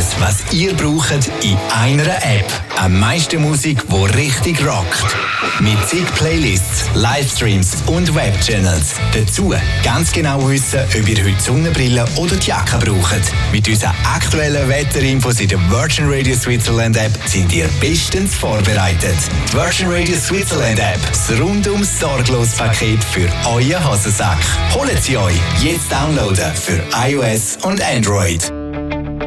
alles, was ihr braucht, in einer App. Am meisten Musik, die richtig rockt. Mit zig Playlists, Livestreams und Webchannels. Dazu ganz genau wissen, ob ihr heute Sonnenbrille oder die Jacke braucht. Mit unseren aktuellen Wetterinfos in der Virgin Radio Switzerland App sind ihr bestens vorbereitet. Die Virgin Radio Switzerland App, das rundum sorglos Paket für euren Hosensack. Holt sie euch jetzt downloaden für iOS und Android.